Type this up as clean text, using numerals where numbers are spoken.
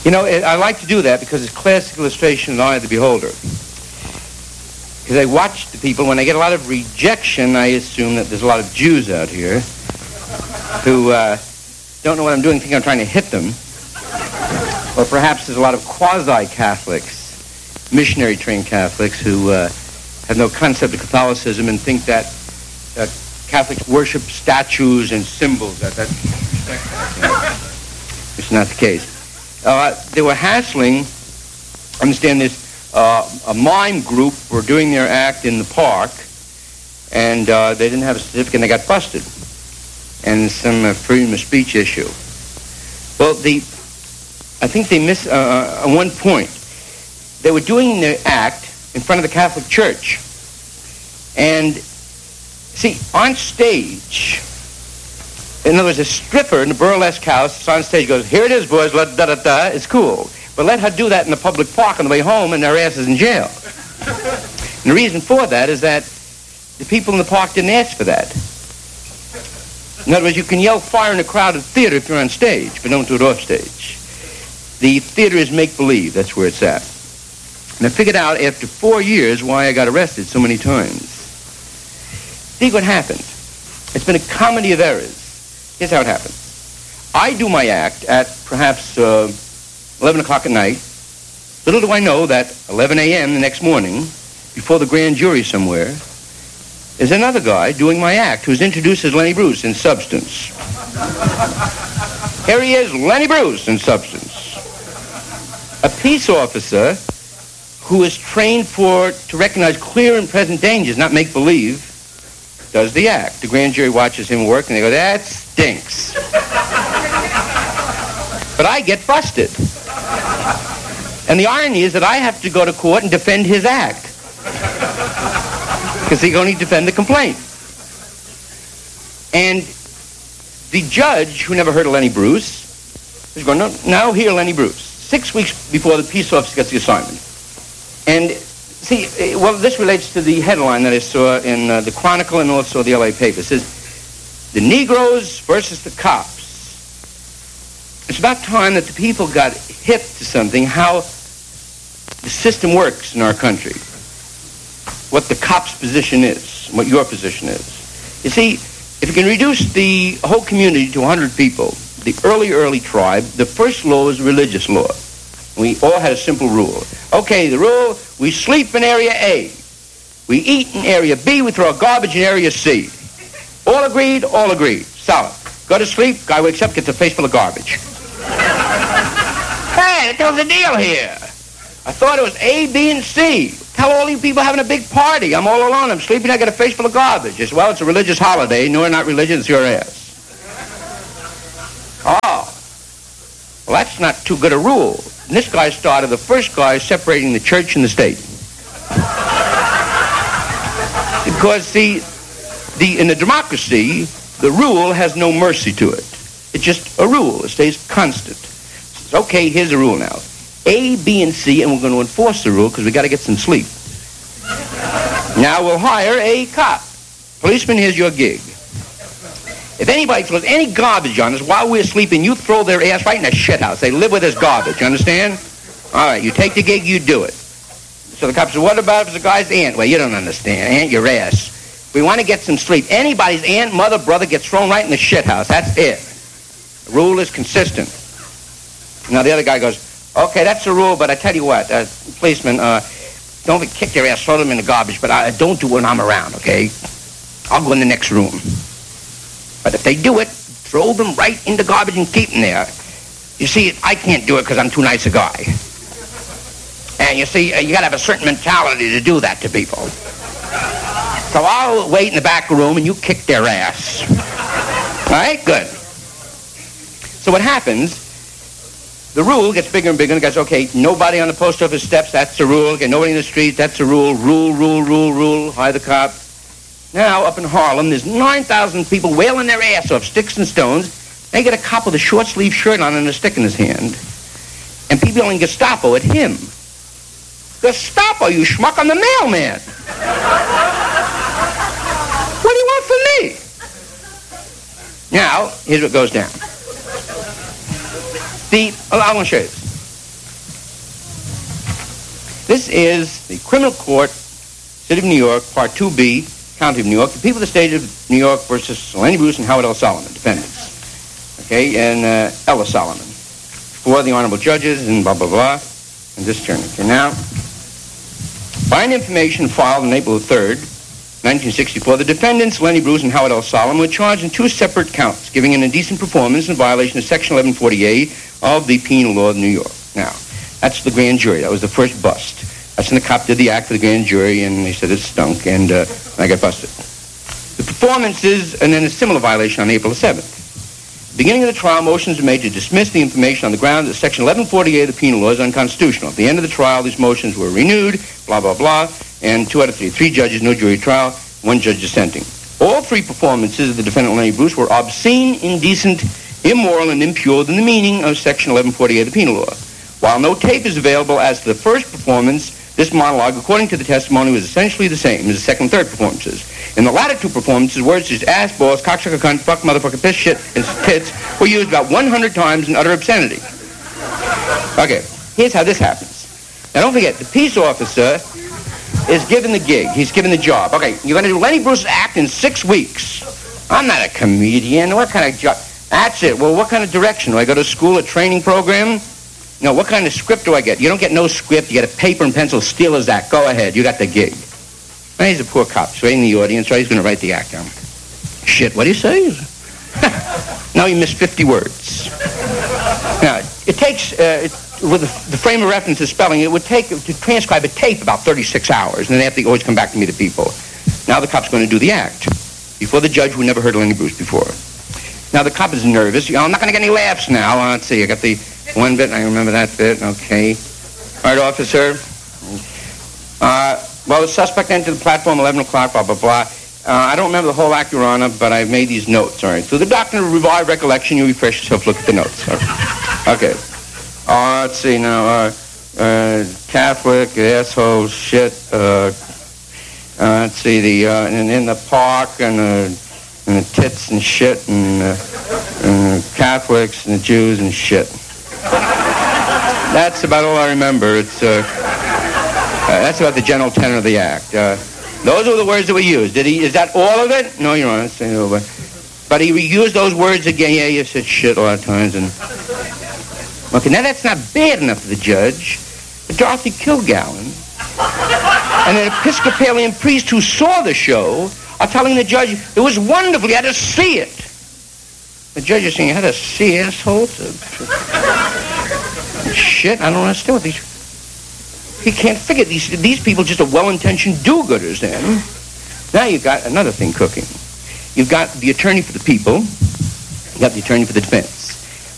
I like to do that because it's classic illustration of the eye of the beholder. Because I watch the people, when I get a lot of rejection, I assume that there's a lot of Jews out here who don't know what I'm doing, think I'm trying to hit them. Or perhaps there's a lot of quasi-Catholics, missionary-trained Catholics, who have no concept of Catholicism and think that Catholics worship statues and symbols. It's not the case. They were hassling, understand this, a mime group were doing their act in the park, and they didn't have a certificate, and they got busted. And some freedom of speech issue. Well, I think they missed one point. They were doing their act in front of the Catholic Church. And, see, on stage, in other words, a stripper in a burlesque house is on stage, goes, here it is, boys, da-da-da, it's cool. But let her do that in the public park on the way home, and their ass is in jail. And the reason for that is that the people in the park didn't ask for that. In other words, you can yell fire in a crowded theater if you're on stage, but don't do it off stage. The theater is make-believe. That's where it's at. And I figured out after 4 years why I got arrested so many times. See what happened. It's been a comedy of errors. Here's how it happened. I do my act at perhaps 11 o'clock at night. Little do I know that 11 a.m. the next morning, before the grand jury somewhere, is another guy doing my act who's introduced as Lenny Bruce in substance. Here he is, Lenny Bruce in substance. A peace officer who is trained to recognize clear and present dangers, not make-believe, does the act. The grand jury watches him work, and they go, that stinks. But I get busted. And the irony is that I have to go to court and defend his act. Because he can only defend the complaint. And the judge, who never heard of Lenny Bruce, is going, no, now hear Lenny Bruce. 6 weeks before the peace officer gets the assignment. And see, well, this relates to the headline that I saw in the Chronicle and also the LA paper. It says, the Negroes versus the cops. It's about time that the people got hip to something, how the system works in our country. What the cop's position is, what your position is. You see, if you can reduce the whole community to 100 people, the early tribe, the first law is religious law. We all had a simple rule. Okay, the rule, we sleep in area A. We eat in area B, we throw garbage in area C. All agreed, all agreed. Solid. Go to sleep, guy wakes up, gets a face full of garbage. Hey, that was the deal here. I thought it was A, B, and C. Tell all you people having a big party. I'm all alone. I'm sleeping. I got a face full of garbage. As well, it's a religious holiday. No, we're not religious. It's your ass. Oh. Well, that's not too good a rule. And this guy started, the first guy, separating the church and the state. Because, see, in the democracy, the rule has no mercy to it. It's just a rule. It stays constant. It's okay, here's the rule now. A, B, and C, and we're going to enforce the rule because we got to get some sleep. Now we'll hire a cop. Policeman, here's your gig. If anybody throws any garbage on us while we're sleeping, you throw their ass right in the shit house. They live with this garbage, you understand? All right, you take the gig, you do it. So the cop said, what about if it's a guy's aunt? Well, you don't understand. Aunt your ass. We want to get some sleep. Anybody's aunt, mother, brother gets thrown right in the shit house. That's it. The rule is consistent. Now the other guy goes, okay, that's the rule, but I tell you what, policeman, don't kick their ass, throw them in the garbage, but don't do it when I'm around, okay? I'll go in the next room. But if they do it, throw them right in the garbage and keep them there. You see, I can't do it because I'm too nice a guy. And you see, you got to have a certain mentality to do that to people. So I'll wait in the back room and you kick their ass. All right? Good. So what happens, the rule gets bigger and bigger, and it goes, okay, nobody on the post office steps, that's the rule. Okay, nobody in the street, that's the rule. Rule, hire the cop. Now, up in Harlem, there's 9,000 people wailing their ass off, sticks and stones. They get a cop with a short-sleeve shirt on and a stick in his hand. And people yelling Gestapo at him. Gestapo, you schmuck, I'm the mailman. What do you want from me? Now, here's what goes down. I want to show you this. This is the Criminal Court, City of New York, Part 2B, County of New York, the people of the State of New York versus Lenny Bruce and Howard L. Solomon, defendants. Okay, and Ella Solomon. For the honorable judges and blah, blah, blah, and this turn. Okay, now, by an information filed on April 3rd, 1964, the defendants, Lenny Bruce and Howard L. Solomon, were charged in two separate counts, giving an indecent performance in violation of Section 1148 of the Penal Law of New York. Now, that's the grand jury. That was the first bust. That's when the cop did the act for the grand jury, and they said it stunk, and I got busted. The performances, and then a similar violation on April 7th. Beginning of the trial, motions were made to dismiss the information on the grounds that Section 1148 of the Penal Law is unconstitutional. At the end of the trial, these motions were renewed, blah, blah, blah, and 2 out of 3. 3 judges, no jury trial, 1 judge dissenting. All 3 performances of the defendant Lenny Bruce were obscene, indecent, immoral, and impure within the meaning of Section 1148 of the Penal Law. While no tape is available as to the first performance, this monologue, according to the testimony, was essentially the same as the second and third performances. In the latter 2 performances, words such as ass, balls, cocksucker, cunt, fuck, motherfucker, piss, shit, and tits were used about 100 times in utter obscenity. Okay, here's how this happens. Now, don't forget, the peace officer is given the gig. He's given the job. Okay, you're going to do Lenny Bruce's act in 6 weeks. I'm not a comedian. What kind of job? That's it. Well, what kind of direction? Do I go to school, a training program? No, what kind of script do I get? You don't get no script. You get a paper and pencil, steal his act. Go ahead. You got the gig. Now, he's a poor cop. He's waiting in the audience, right? He's going to write the act down. Shit, what do you say? Now you missed 50 words. Now, it takes, with the frame of reference of spelling, it would take, to transcribe a tape, about 36 hours. And then they have to always come back to me, the people. Now the cop's going to do the act. Before the judge who never heard of Lenny Bruce before. Now the cop is nervous. I'm not going to get any laughs now. Let's see. I got the one bit. I remember that bit. Okay. All right, officer. Well, the suspect entered the platform 11 o'clock, blah, blah, blah. I don't remember the whole act, Your Honor, but I've made these notes. All right. Through the doctrine of revived recollection, you refresh yourself, look at the notes. Okay. Let's see now. Catholic, asshole, shit. Let's see, in the park, and the tits and shit, and Catholics and the Jews and shit. That's about all I remember. It's that's about the general tenor of the act. Those were the words that were used. Is that all of it? No, Your Honor. But he used those words again. Yeah, you said shit a lot of times. And okay, now that's not bad enough for the judge. But Dorothy Kilgallen and an Episcopalian priest who saw the show are telling the judge it was wonderful. You had to see it. The judge is saying you had to see assholes. Shit, I don't understand what these. He can't figure these people just are well-intentioned do-gooders. Then now you've got another thing cooking. You've got the attorney for the people. You got the attorney for the defense.